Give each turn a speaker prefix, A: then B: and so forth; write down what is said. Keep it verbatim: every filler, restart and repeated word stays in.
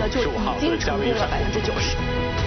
A: 呢就已经成功了百分之九十。